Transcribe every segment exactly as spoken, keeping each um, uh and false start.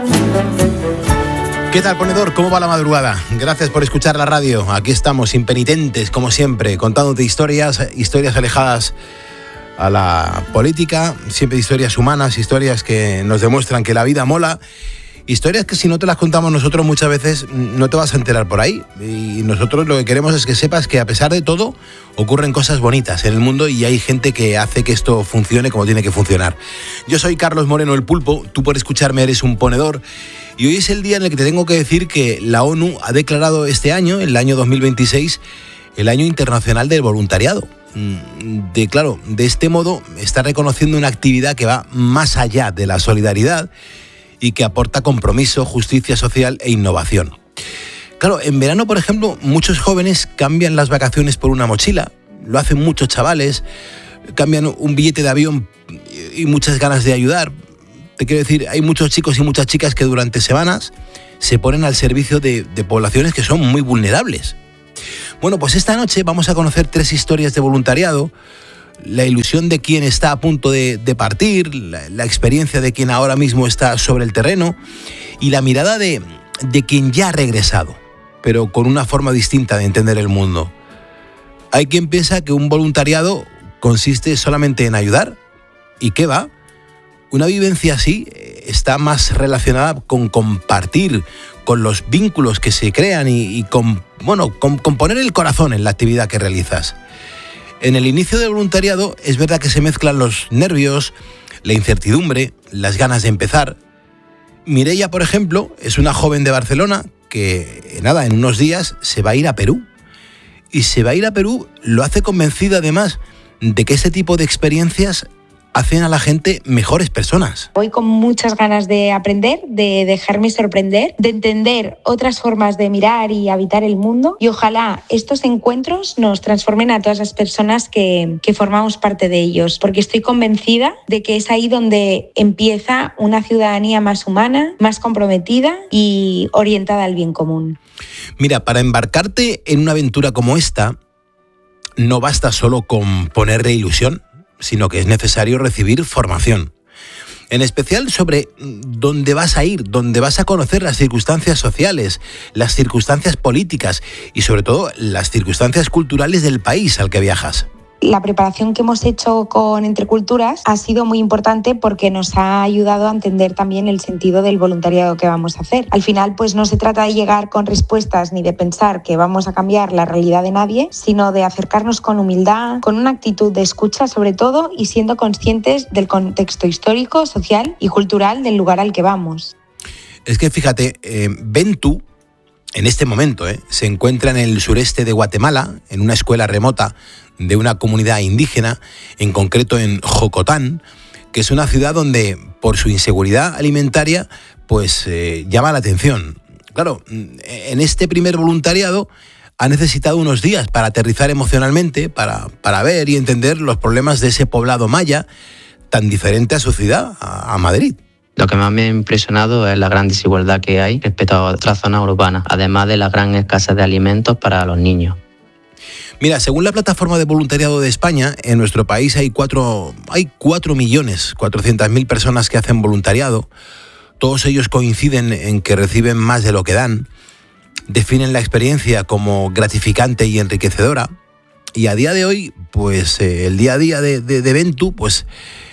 ¿Qué tal, ponedor? ¿Cómo va la madrugada? Gracias por escuchar la radio. Aquí estamos, impenitentes, como siempre, contándote historias, historias alejadas a la política, siempre historias humanas, historias que nos demuestran que la vida mola, historias que si no te las contamos nosotros muchas veces no te vas a enterar por ahí. Y nosotros lo que queremos es que sepas que a pesar de todo ocurren cosas bonitas en el mundo y hay gente que hace que esto funcione como tiene que funcionar. Yo soy Carlos Moreno, el Pulpo, tú por escucharme eres un ponedor. Y hoy es el día en el que te tengo que decir que la ONU ha declarado este año, el año dos mil veintiséis, el Año Internacional del Voluntariado. De, claro, de este modo está reconociendo una actividad que va más allá de la solidaridad y que aporta compromiso, justicia social e innovación. Claro, en verano, por ejemplo, muchos jóvenes cambian las vacaciones por una mochila. Lo hacen muchos chavales, cambian un billete de avión y muchas ganas de ayudar. Te quiero decir, hay muchos chicos y muchas chicas que durante semanas se ponen al servicio de, de poblaciones que son muy vulnerables. Bueno, pues esta noche vamos a conocer tres historias de voluntariado, la ilusión de quien está a punto de, de partir, la, la experiencia de quien ahora mismo está sobre el terreno y la mirada de, de quien ya ha regresado, pero con una forma distinta de entender el mundo. Hay quien piensa que un voluntariado consiste solamente en ayudar, ¿y qué va? Una vivencia así está más relacionada con compartir, con los vínculos que se crean y, y con, bueno, con, con poner el corazón en la actividad que realizas. En el inicio del voluntariado es verdad que se mezclan los nervios, la incertidumbre, las ganas de empezar. Mireia, por ejemplo, es una joven de Barcelona que, nada, en unos días se va a ir a Perú. Y se va a ir a Perú, lo hace convencida además de que este tipo de experiencias hacen a la gente mejores personas. Voy con muchas ganas de aprender, de dejarme sorprender, de entender otras formas de mirar y habitar el mundo y ojalá estos encuentros nos transformen a todas las personas que, que formamos parte de ellos, porque estoy convencida de que es ahí donde empieza una ciudadanía más humana, más comprometida y orientada al bien común. Mira, para embarcarte en una aventura como esta, no basta solo con ponerle ilusión, sino que es necesario recibir formación. En especial sobre dónde vas a ir, dónde vas a conocer las circunstancias sociales, las circunstancias políticas y sobre todo las circunstancias culturales del país al que viajas. La preparación que hemos hecho con Entre Culturas ha sido muy importante porque nos ha ayudado a entender también el sentido del voluntariado que vamos a hacer. Al final, pues no se trata de llegar con respuestas ni de pensar que vamos a cambiar la realidad de nadie, sino de acercarnos con humildad, con una actitud de escucha sobre todo y siendo conscientes del contexto histórico, social y cultural del lugar al que vamos. Es que fíjate, eh, Ventu, en este momento, eh, se encuentra en el sureste de Guatemala, en una escuela remota de una comunidad indígena, en concreto en Jocotán, que es una ciudad donde, por su inseguridad alimentaria, pues eh, llama la atención. Claro, en este primer voluntariado ha necesitado unos días para aterrizar emocionalmente, para, para ver y entender los problemas de ese poblado maya tan diferente a su ciudad, a, a Madrid. Lo que más me ha impresionado es la gran desigualdad que hay respecto a otras zonas urbanas, además de la gran escasez de alimentos para los niños. Mira, según la plataforma de voluntariado de España, en nuestro país hay cuatro, hay cuatro millones cuatrocientas mil personas que hacen voluntariado. Todos ellos coinciden en que reciben más de lo que dan, definen la experiencia como gratificante y enriquecedora. Y a día de hoy, pues eh, el día a día de, de, de Ventu, pues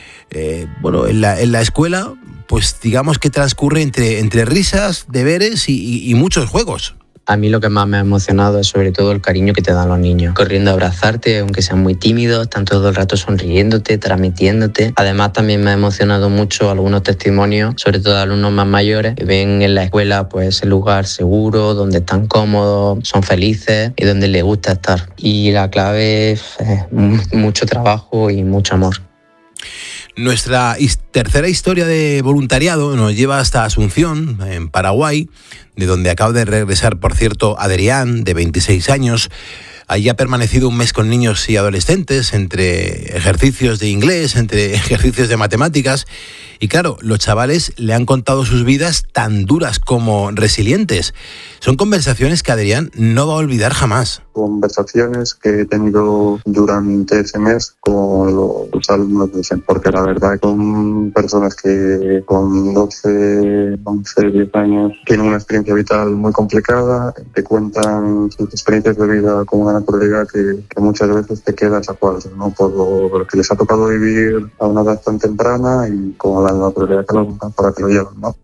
eh, bueno, en la, en la escuela, pues digamos que transcurre entre, entre risas, deberes y, y, y muchos juegos. A mí lo que más me ha emocionado es sobre todo el cariño que te dan los niños, corriendo a abrazarte, aunque sean muy tímidos, están todo el rato sonriéndote, transmitiéndote. Además también me ha emocionado mucho algunos testimonios, sobre todo de alumnos más mayores, que ven en la escuela pues el lugar seguro, donde están cómodos, son felices y donde les gusta estar. Y la clave es mucho trabajo y mucho amor. Nuestra tercera historia de voluntariado nos lleva hasta Asunción, en Paraguay, de donde acaba de regresar, por cierto, Adrián, de veintiséis años. Allí ha permanecido un mes con niños y adolescentes, entre ejercicios de inglés, entre ejercicios de matemáticas. Y claro, los chavales le han contado sus vidas tan duras como resilientes. Son conversaciones que Adrián no va a olvidar jamás. Conversaciones que he tenido durante ese mes con los alumnos de SEM, porque la verdad son personas que con doce, once, diez años tienen una experiencia vital muy complicada, te cuentan sus experiencias de vida con una naturalidad que, que muchas veces te quedas a cuadros, ¿no? Por lo que les ha tocado vivir a una edad tan temprana y con la naturalidad que lo, para que lo llevan, ¿no?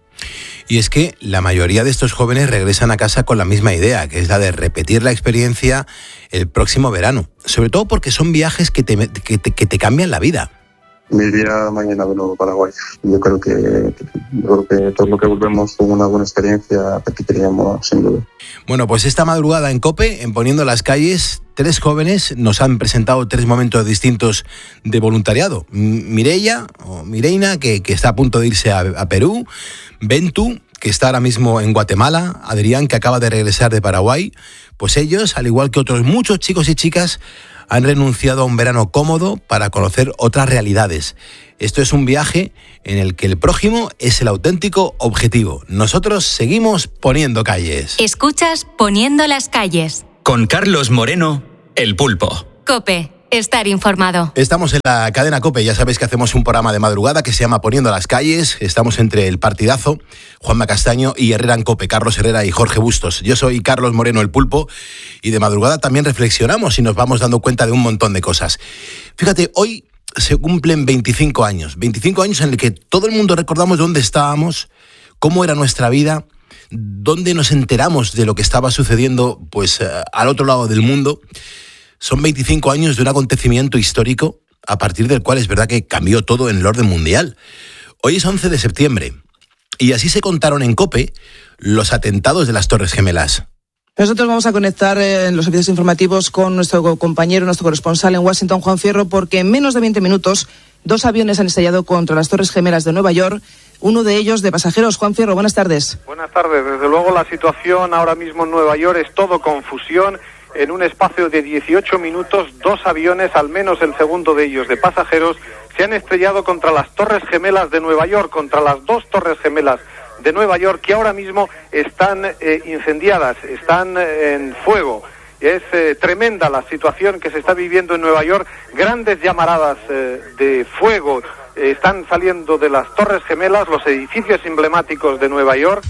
Y es que la mayoría de estos jóvenes regresan a casa con la misma idea, que es la de repetir la experiencia el próximo verano. Sobre todo porque son viajes que te, que te, que te cambian la vida. Me iría mañana de nuevo a Paraguay. Yo creo que, yo creo que todo lo que volvemos con una buena experiencia repetiríamos sin duda. Bueno, pues esta madrugada en COPE, en Poniendo las Calles, tres jóvenes nos han presentado tres momentos distintos de voluntariado. Mireia, o Mireina, que, que está a punto de irse a, a Perú. Bentu, que está ahora mismo en Guatemala. Adrián, que acaba de regresar de Paraguay. Pues ellos, al igual que otros muchos chicos y chicas, han renunciado a un verano cómodo para conocer otras realidades. Esto es un viaje en el que el prójimo es el auténtico objetivo. Nosotros seguimos poniendo calles. Escuchas Poniendo las Calles. Con Carlos Moreno, El Pulpo. COPE. Estar informado. Estamos en la cadena COPE, ya sabéis que hacemos un programa de madrugada que se llama Poniendo las Calles. Estamos entre el partidazo, Juanma Castaño y Herrera en COPE, Carlos Herrera y Jorge Bustos. Yo soy Carlos Moreno, El Pulpo, y de madrugada también reflexionamos y nos vamos dando cuenta de un montón de cosas. Fíjate, hoy se cumplen veinticinco años, veinticinco años en el que todo el mundo recordamos dónde estábamos, cómo era nuestra vida, dónde nos enteramos de lo que estaba sucediendo pues uh, al otro lado del mundo. Son veinticinco años de un acontecimiento histórico a partir del cual es verdad que cambió todo en el orden mundial. Hoy es once de septiembre y así se contaron en COPE los atentados de las Torres Gemelas. Nosotros vamos a conectar en eh, los servicios informativos con nuestro compañero, nuestro corresponsal en Washington, Juan Fierro, porque en menos de veinte minutos dos aviones han estallado contra las Torres Gemelas de Nueva York, uno de ellos de pasajeros. Juan Fierro, buenas tardes. Buenas tardes. Desde luego la situación ahora mismo en Nueva York es todo confusión. En un espacio de dieciocho minutos, dos aviones, al menos el segundo de ellos de pasajeros, se han estrellado contra las Torres Gemelas de Nueva York, contra las dos Torres Gemelas de Nueva York, que ahora mismo están eh, incendiadas, están eh, en fuego. Es eh, tremenda la situación que se está viviendo en Nueva York. Grandes llamaradas eh, de fuego eh, están saliendo de las Torres Gemelas, los edificios emblemáticos de Nueva York.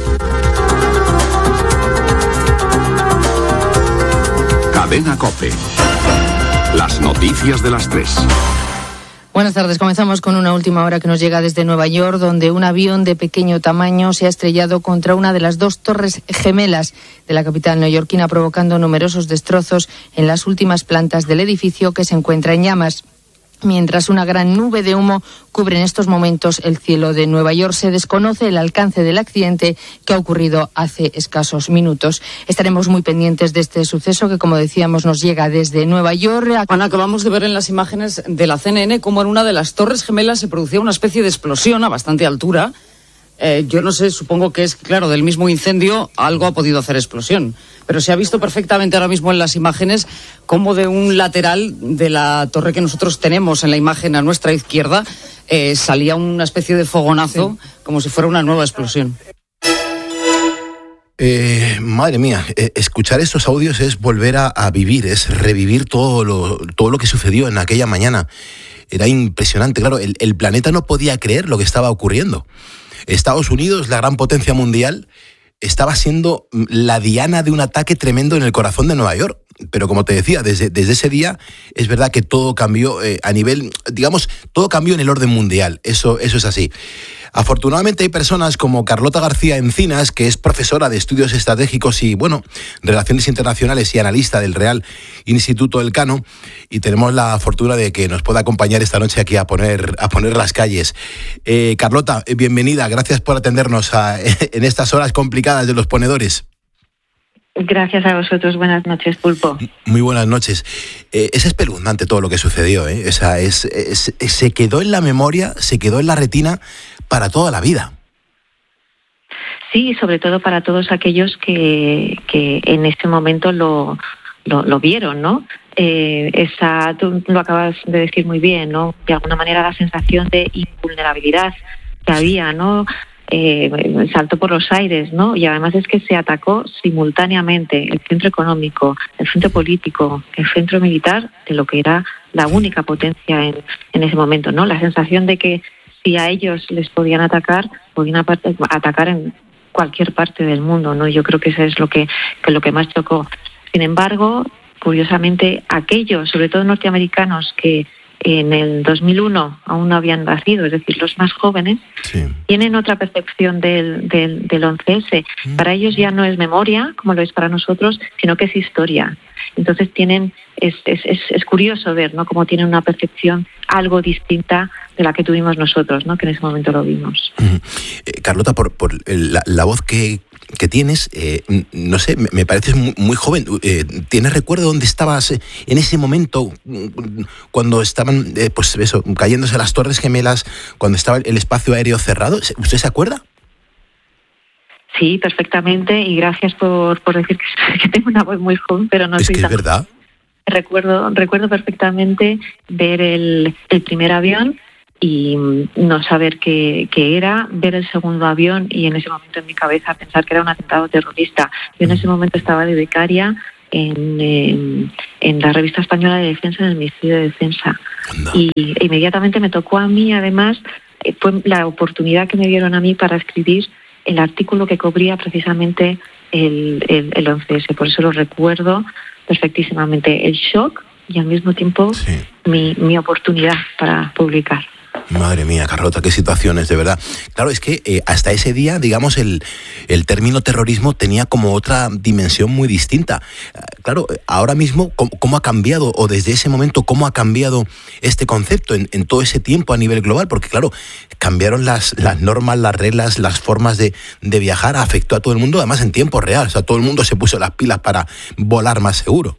Cadena COPE. Las noticias de las tres. Buenas tardes. Comenzamos con una última hora que nos llega desde Nueva York, donde un avión de pequeño tamaño se ha estrellado contra una de las dos torres gemelas de la capital neoyorquina, provocando numerosos destrozos en las últimas plantas del edificio, que se encuentra en llamas. Mientras una gran nube de humo cubre en estos momentos el cielo de Nueva York, se desconoce el alcance del accidente que ha ocurrido hace escasos minutos. Estaremos muy pendientes de este suceso que, como decíamos, nos llega desde Nueva York. Ana, acabamos de ver en las imágenes de la C N N cómo en una de las Torres Gemelas se producía una especie de explosión a bastante altura. Eh, yo no sé, supongo que es, claro, del mismo incendio algo ha podido hacer explosión. Pero se ha visto perfectamente ahora mismo en las imágenes cómo de un lateral de la torre que nosotros tenemos en la imagen a nuestra izquierda eh, salía una especie de fogonazo, sí, como si fuera una nueva explosión. Eh, madre mía, eh, escuchar estos audios es volver a, a vivir, es revivir todo lo, todo lo que sucedió en aquella mañana. Era impresionante, claro, el, el planeta no podía creer lo que estaba ocurriendo. Estados Unidos, la gran potencia mundial, estaba siendo la diana de un ataque tremendo en el corazón de Nueva York. Pero como te decía, desde, desde ese día es verdad que todo cambió eh, a nivel, digamos, todo cambió en el orden mundial. Eso, eso es así. Afortunadamente hay personas como Carlota García Encinas, que es profesora de estudios estratégicos y, bueno, relaciones internacionales y analista del Real Instituto Elcano, y tenemos la fortuna de que nos pueda acompañar esta noche aquí a poner, a poner las calles. Eh, Carlota, bienvenida, gracias por atendernos a, en estas horas complicadas de los ponedores. Gracias a vosotros, buenas noches, Pulpo. Muy buenas noches. Eh, es espeluznante todo lo que sucedió, ¿eh? O sea, es, es, es, se quedó en la memoria, se quedó en la retina para toda la vida. Sí, sobre todo para todos aquellos que, que en este momento lo, lo, lo vieron, ¿no? Eh, esa, tú lo acabas de decir muy bien, ¿no? De alguna manera la sensación de invulnerabilidad que había, ¿no? Eh, saltó por los aires, ¿no? Y además es que se atacó simultáneamente el centro económico, el centro político, el centro militar de lo que era la única potencia en, en ese momento, ¿no? La sensación de que si a ellos les podían atacar, podían atacar en cualquier parte del mundo, ¿no? Yo creo que eso es lo que, que lo que más chocó. Sin embargo, curiosamente, aquellos, sobre todo norteamericanos, que en el dos mil uno aún no habían nacido, es decir, los más jóvenes, sí, tienen otra percepción del, del, del once ese. Mm. Para ellos ya no es memoria, como lo es para nosotros, sino que es historia. Entonces tienen, es, es, es, es curioso ver, ¿no?, cómo tienen una percepción algo distinta de la que tuvimos nosotros, ¿no?, que en ese momento lo vimos. Mm. Eh, Carlota, por, por la, la voz que que tienes, eh, no sé, me, me pareces muy, muy joven. Eh, ¿Tienes recuerdo dónde estabas en ese momento cuando estaban, eh, pues eso, cayéndose las Torres Gemelas, cuando estaba el espacio aéreo cerrado? ¿Usted se acuerda? Sí, perfectamente, y gracias por, por decir que, que tengo una voz muy joven, pero no es soy que tan... es verdad. Recuerdo, recuerdo perfectamente ver el, el primer avión y no saber qué, qué era, ver el segundo avión y en ese momento en mi cabeza pensar que era un atentado terrorista. Yo en ese momento estaba de becaria en, en, en la revista española de defensa, en el Ministerio de Defensa. No. Y inmediatamente me tocó a mí, además, fue la oportunidad que me dieron a mí para escribir el artículo que cubría precisamente el, el, el once ese. Por eso lo recuerdo perfectísimamente, el shock y al mismo tiempo sí. mi, mi oportunidad para publicar. Madre mía, Carlota, qué situaciones, de verdad. Claro, es que eh, hasta ese día, digamos, el, el término terrorismo tenía como otra dimensión muy distinta. Eh, claro, ahora mismo, ¿cómo, ¿cómo ha cambiado, o desde ese momento, cómo ha cambiado este concepto en, en todo ese tiempo a nivel global? Porque, claro, cambiaron las, las normas, las reglas, las formas de, de viajar, afectó a todo el mundo, además en tiempo real. O sea, todo el mundo se puso las pilas para volar más seguro.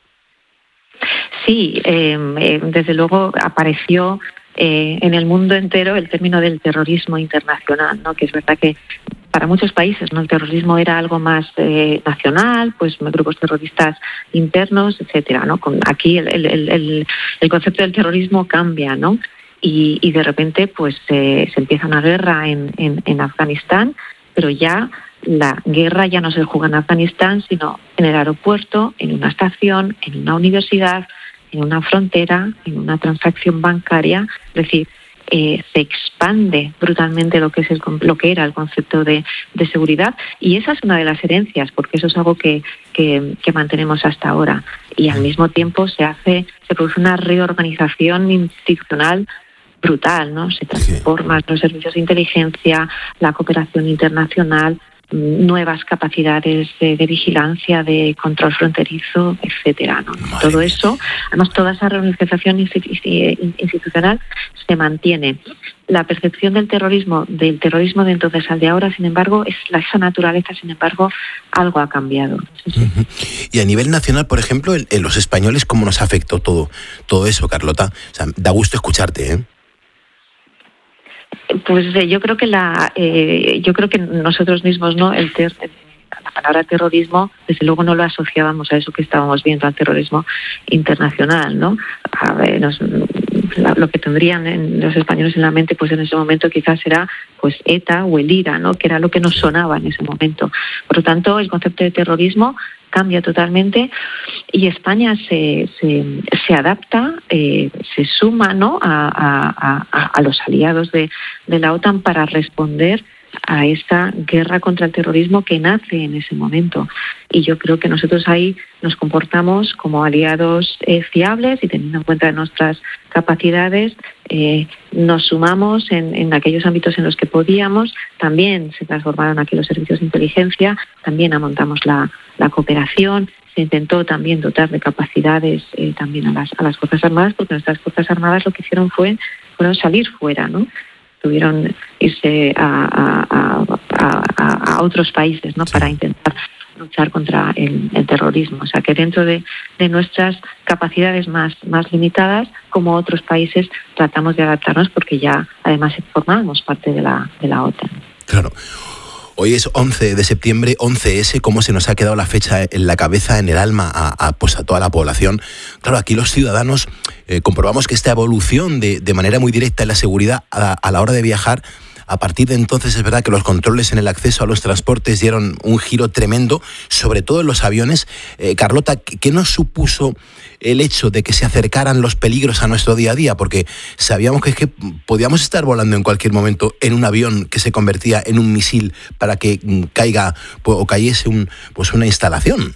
Sí, eh, eh, desde luego apareció Eh, en el mundo entero el término del terrorismo internacional, ¿no? Que es verdad que para muchos países, ¿no?, el terrorismo era algo más eh, nacional, pues grupos terroristas internos, etcétera, ¿no? Con, aquí el, el, el, el concepto del terrorismo cambia, ¿no? Y, y de repente pues eh, se empieza una guerra en, en, en Afganistán, pero ya la guerra ya no se juega en Afganistán, sino en el aeropuerto, en una estación, en una universidad, en una frontera, en una transacción bancaria. Es decir, eh, se expande brutalmente lo que es el, lo que era el concepto de, de seguridad, y esa es una de las herencias, porque eso es algo que, que, que mantenemos hasta ahora, y al mismo tiempo se hace, se produce una reorganización institucional brutal, ¿no? Se transforman los servicios de inteligencia, la cooperación internacional, nuevas capacidades de, de vigilancia, de control fronterizo, etcétera, ¿no? Todo eso, además toda esa reorganización institucional se mantiene. La percepción del terrorismo, del terrorismo de entonces al de ahora, sin embargo, es la, esa naturaleza, sin embargo, algo ha cambiado. Sí, sí. Uh-huh. Y a nivel nacional, por ejemplo, en, en los españoles, ¿cómo nos afectó todo, todo eso, Carlota? O sea, da gusto escucharte, ¿eh? Pues eh, yo creo que la, eh, yo creo que nosotros mismos, ¿no? El ter, la palabra terrorismo, desde luego no lo asociábamos a eso que estábamos viendo, al terrorismo internacional, ¿no? A ver, nos, la, lo que tendrían en los españoles en la mente, pues en ese momento quizás era pues ETA o el IRA, ¿no? Que era lo que nos sonaba en ese momento. Por lo tanto, el concepto de terrorismo cambia totalmente y España se, se, se adapta, eh, se suma, ¿no?, a, a, a los aliados de, de la OTAN para responder a esta guerra contra el terrorismo que nace en ese momento. Y yo creo que nosotros ahí nos comportamos como aliados eh, fiables y teniendo en cuenta nuestras capacidades, eh, nos sumamos en, en aquellos ámbitos en los que podíamos. También se transformaron aquí los servicios de inteligencia, también amontamos la, la cooperación. Se intentó también dotar de capacidades eh, también a las, a las Fuerzas Armadas, porque nuestras Fuerzas Armadas lo que hicieron fue fueron salir fuera, ¿no? Tuvieron irse a, a, a, a, a otros países, ¿no?, para intentar luchar contra el, el terrorismo. O sea, que dentro de, de nuestras capacidades más, más limitadas, como otros países, tratamos de adaptarnos porque ya además formábamos parte de la, de la OTAN. Claro. Hoy es once de septiembre, once ese, cómo se nos ha quedado la fecha en la cabeza, en el alma, a, a, pues a toda la población. Claro, aquí los ciudadanos eh, comprobamos que esta evolución de, de manera muy directa en la seguridad a, a la hora de viajar, a partir de entonces es verdad que los controles en el acceso a los transportes dieron un giro tremendo, sobre todo en los aviones. Eh, Carlota, ¿qué nos supuso el hecho de que se acercaran los peligros a nuestro día a día? Porque sabíamos que, es que podíamos estar volando en cualquier momento en un avión que se convertía en un misil para que caiga o cayese un, pues una instalación.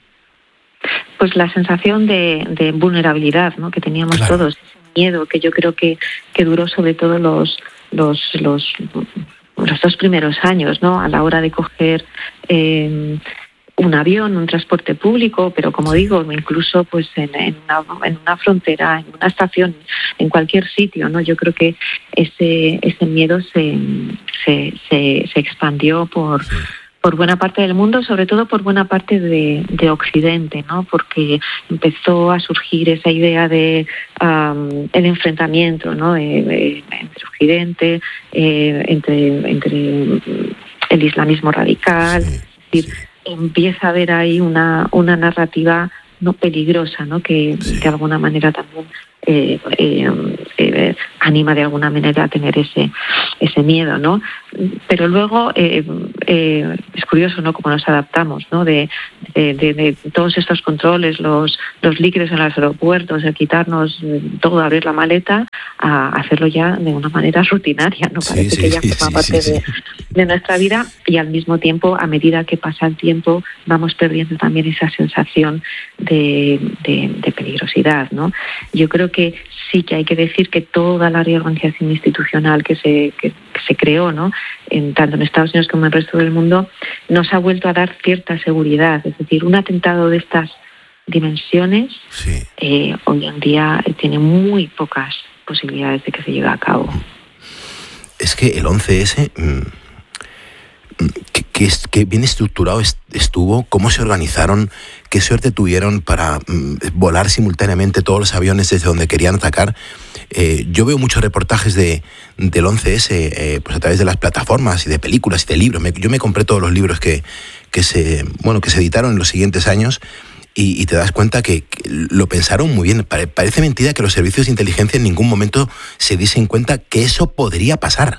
Pues la sensación de, de vulnerabilidad, ¿no?, que teníamos claro. todos, ese miedo que yo creo que, que duró sobre todo los Los, los, los dos primeros años, ¿no?, a la hora de coger eh, un avión, un transporte público, pero como digo, incluso pues en, en, una, en una frontera, en una estación, en cualquier sitio, ¿no? Yo creo que ese ese miedo se se, se, se expandió por por buena parte del mundo, sobre todo por buena parte de, de Occidente, ¿no? Porque empezó a surgir esa idea de um, el enfrentamiento, ¿no?, de, de, entre Occidente, eh, entre entre el islamismo radical. Sí, es decir, sí. Empieza a haber ahí una una narrativa no peligrosa, ¿no?, que sí. de alguna manera también eh, eh, eh, anima de alguna manera a tener ese ese miedo, ¿no? Pero luego eh, eh, es curioso, ¿no?, cómo nos adaptamos, ¿no?, de, de, de, de todos estos controles, los los líquidos en los aeropuertos, el quitarnos todo, abrir la maleta, a hacerlo ya de una manera rutinaria, ¿no? Parece sí, sí, que ya forma sí, parte sí, de, sí. de nuestra vida, y al mismo tiempo, a medida que pasa el tiempo, vamos perdiendo también esa sensación de, de, de peligrosidad, ¿no? Yo creo que sí que hay que decir que toda la reorganización institucional que se que, que se creó, ¿no?, en, tanto en Estados Unidos como en el resto del mundo, nos ha vuelto a dar cierta seguridad. Es decir, un atentado de estas dimensiones sí. eh, hoy en día tiene muy pocas posibilidades de que se lleve a cabo. Es que el once ese, que, que, que bien estructurado estuvo, cómo se organizaron, qué suerte tuvieron para mm, volar simultáneamente todos los aviones desde donde querían atacar. Eh, yo veo muchos reportajes de, del once ese eh, pues a través de las plataformas y de películas y de libros. Me, yo me compré todos los libros que, que, se, bueno, que se editaron en los siguientes años. Y, y te das cuenta que, que lo pensaron muy bien. Pare, parece mentira que los servicios de inteligencia en ningún momento se diesen cuenta que eso podría pasar.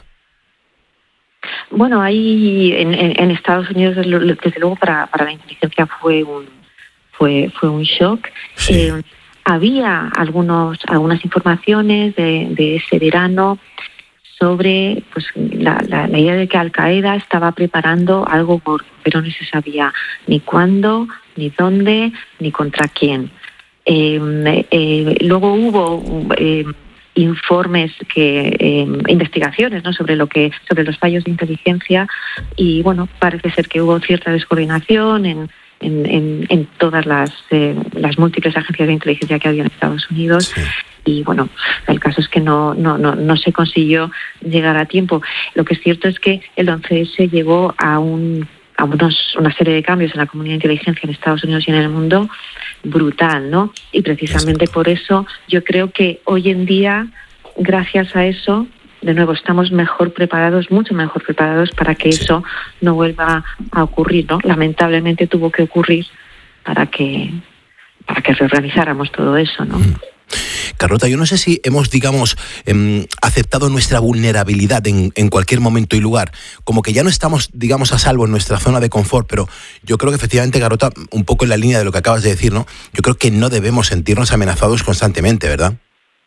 Bueno, ahí en, en, en Estados Unidos, desde luego, para, para la inteligencia fue un fue fue un shock. Sí. Eh, había algunos algunas informaciones de, de ese verano sobre pues la, la, la idea de que Al Qaeda estaba preparando algo gordo, pero no se sabía ni cuándo, ni dónde, ni contra quién. Eh, eh, luego hubo eh, informes que eh, investigaciones, ¿no?, sobre lo que sobre los fallos de inteligencia, y bueno, parece ser que hubo cierta descoordinación en en, en, en todas las eh, las múltiples agencias de inteligencia que había en Estados Unidos. Sí. Y bueno, el caso es que no no no no se consiguió llegar a tiempo. Lo que es cierto es que el once ese llevó a un a unos, una serie de cambios en la comunidad de inteligencia en Estados Unidos y en el mundo brutal, ¿no? Y precisamente por eso yo creo que hoy en día, gracias a eso, de nuevo estamos mejor preparados, mucho mejor preparados para que sí. eso no vuelva a ocurrir, ¿no? Lamentablemente tuvo que ocurrir para que para que reorganizáramos todo eso, ¿no? Mm. Carlota, yo no sé si hemos, digamos, eh, aceptado nuestra vulnerabilidad en, en cualquier momento y lugar, como que ya no estamos, digamos, a salvo en nuestra zona de confort, pero yo creo que efectivamente, Carlota, un poco en la línea de lo que acabas de decir, ¿no? Yo creo que no debemos sentirnos amenazados constantemente, ¿verdad?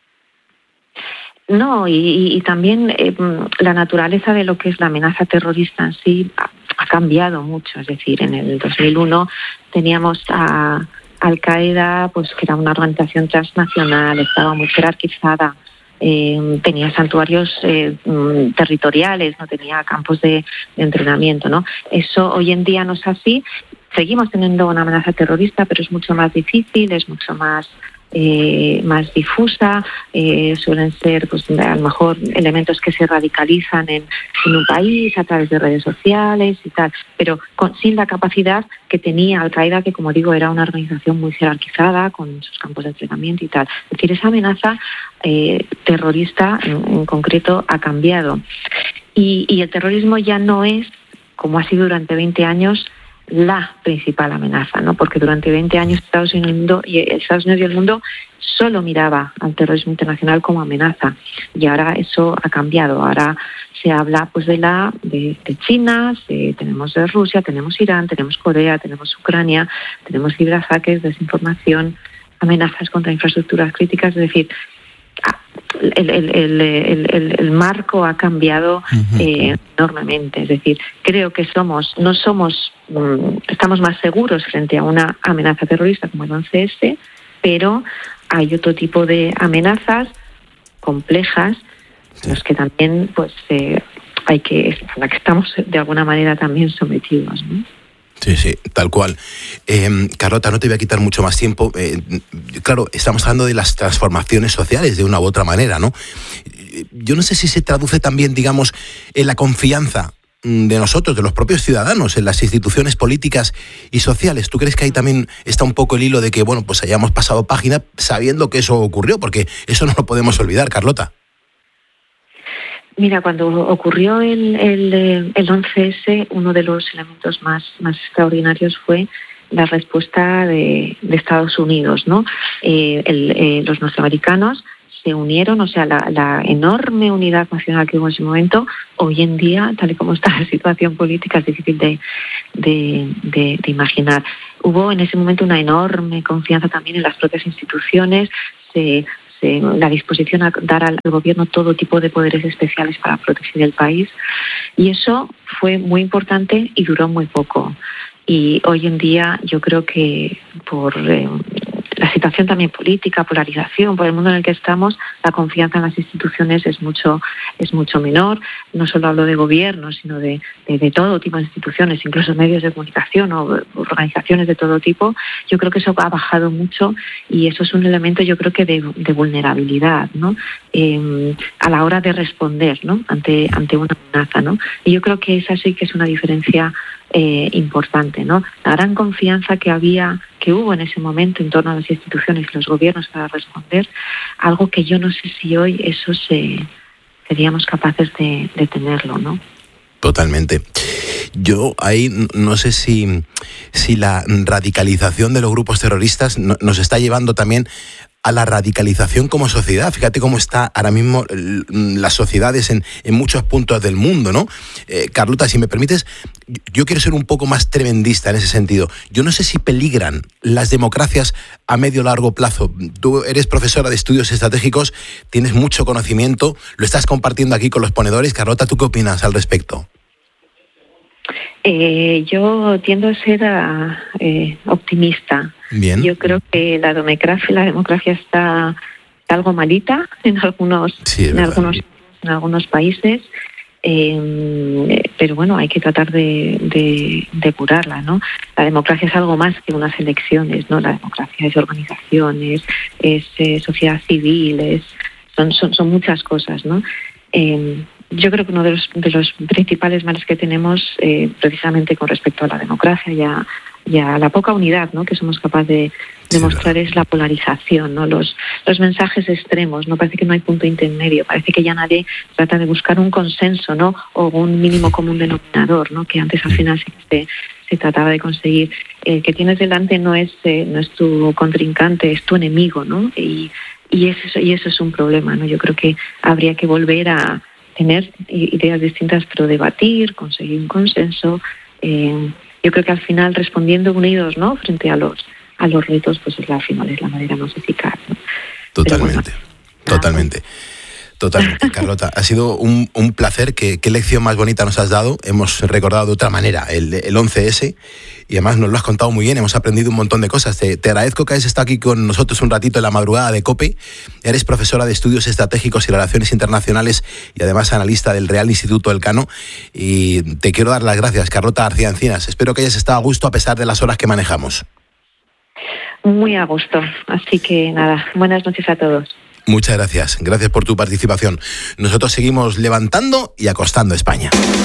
No, y, y, y también eh, la naturaleza de lo que es la amenaza terrorista en sí ha, ha cambiado mucho. Es decir, en el dos mil uno teníamos a Al Qaeda, pues que era una organización transnacional, estaba muy jerarquizada, eh, tenía santuarios eh, territoriales, no tenía campos de, de entrenamiento, ¿no? Eso hoy en día no es así. Seguimos teniendo una amenaza terrorista, pero es mucho más difícil, es mucho más eh, más difusa, eh, suelen ser pues a lo mejor elementos que se radicalizan en, en un país a través de redes sociales y tal, pero con, sin la capacidad que tenía Al Qaeda, que como digo era una organización muy jerarquizada con sus campos de entrenamiento y tal. Es decir, esa amenaza eh, terrorista en, en concreto ha cambiado y, y el terrorismo ya no es como ha sido durante veinte años la principal amenaza, ¿no? Porque durante veinte años Estados Unidos y el mundo, y Estados Unidos y el mundo solo miraba al terrorismo internacional como amenaza, y ahora eso ha cambiado. Ahora se habla pues de la de, de China, se, tenemos de Rusia, tenemos Irán, tenemos Corea, tenemos Ucrania, tenemos ciberataques, desinformación, amenazas contra infraestructuras críticas. Es decir, el, el, el, el, el, el marco ha cambiado eh, enormemente. Es decir, creo que somos no somos um, estamos más seguros frente a una amenaza terrorista como el once ese, pero hay otro tipo de amenazas complejas, sí, los que también pues eh, hay que a la que estamos de alguna manera también sometidos, ¿no? Sí, sí, tal cual. Eh, Carlota, no te voy a quitar mucho más tiempo. Eh, claro, estamos hablando de las transformaciones sociales de una u otra manera, ¿no? Yo no sé si se traduce también, digamos, en la confianza de nosotros, de los propios ciudadanos, en las instituciones políticas y sociales. ¿Tú crees que ahí también está un poco el hilo de que, bueno, pues hayamos pasado página sabiendo que eso ocurrió? Porque eso no lo podemos olvidar, Carlota. Mira, cuando ocurrió el, el, el once ese, uno de los elementos más, más extraordinarios fue la respuesta de, de Estados Unidos, ¿no? Eh, el, eh, los norteamericanos se unieron, o sea, la, la enorme unidad nacional que hubo en ese momento, hoy en día, tal y como está la situación política, es difícil de, de, de, de imaginar. Hubo en ese momento una enorme confianza también en las propias instituciones, se... la disposición a dar al gobierno todo tipo de poderes especiales para proteger el país, y eso fue muy importante y duró muy poco. Y hoy en día yo creo que por eh, la situación también política, polarización, por el mundo en el que estamos, la confianza en las instituciones es mucho es mucho menor. No solo hablo de gobierno, sino de, de, de todo tipo de instituciones, incluso medios de comunicación o organizaciones de todo tipo. Yo creo que eso ha bajado mucho, y eso es un elemento, yo creo que de, de vulnerabilidad, ¿no? Eh, a la hora de responder, ¿no? ante ante una amenaza, ¿no? Y yo creo que esa sí que es una diferencia eh, importante, ¿no? La gran confianza que había, que hubo en ese momento en torno a las instituciones y los gobiernos para responder, algo que yo no sé si hoy eso se seríamos capaces de, de tenerlo, ¿no? Totalmente. Yo ahí no sé si, si la radicalización de los grupos terroristas no, nos está llevando también a la radicalización como sociedad. Fíjate cómo está ahora mismo las sociedades en, en muchos puntos del mundo, ¿no? Eh, Carlota, si me permites, yo quiero ser un poco más tremendista en ese sentido. Yo no sé si peligran las democracias a medio o largo plazo. Tú eres profesora de estudios estratégicos, tienes mucho conocimiento, lo estás compartiendo aquí con los ponedores. Carlota, ¿tú qué opinas al respecto? Eh, yo tiendo a ser a, eh, optimista. Bien. Yo creo que la democracia, la democracia está, está algo malita en algunos, sí, en algunos, en algunos países, eh, pero bueno, hay que tratar de, de, de curarla, ¿no? La democracia es algo más que unas elecciones, ¿no? La democracia es organizaciones, es eh, sociedad civil, es, son, son, son muchas cosas, ¿no? Eh, Yo creo que uno de los, de los principales males que tenemos, eh, precisamente con respecto a la democracia y a, y a la poca unidad, ¿no?, que somos capaces de demostrar, sí, es la polarización, ¿no? Los, los mensajes extremos, ¿no? Parece que no hay punto intermedio, parece que ya nadie trata de buscar un consenso, ¿no?, o un mínimo común denominador, ¿no?, que antes al final sí se, se trataba de conseguir. El que tienes delante no es, eh, no es tu contrincante, es tu enemigo, ¿no? Y, y, eso, y eso es un problema, ¿no? Yo creo que habría que volver a tener ideas distintas, pero debatir, conseguir un consenso. Eh, yo creo que al final, respondiendo unidos, ¿no?, frente a los a los retos, pues es la, al final es la manera más eficaz, ¿no? Totalmente, bueno, totalmente. Totalmente, Carlota. Ha sido un, un placer. ¿Qué, qué lección más bonita nos has dado? Hemos recordado de otra manera el, el once ese, y además nos lo has contado muy bien. Hemos aprendido un montón de cosas. Te, te agradezco que hayas estado aquí con nosotros un ratito en la madrugada de COPE. Eres profesora de Estudios Estratégicos y Relaciones Internacionales y además analista del Real Instituto Elcano. Y te quiero dar las gracias, Carlota García Encinas. Espero que hayas estado a gusto a pesar de las horas que manejamos. Muy a gusto. Así que nada, buenas noches a todos. Muchas gracias. Gracias por tu participación. Nosotros seguimos levantando y acostando España.